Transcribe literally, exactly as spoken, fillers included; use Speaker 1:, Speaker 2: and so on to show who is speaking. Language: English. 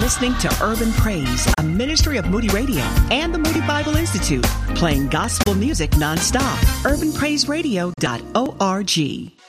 Speaker 1: listening to Urban Praise, a ministry of Moody Radio and the Moody Bible Institute, playing gospel music nonstop. urban praise radio dot org.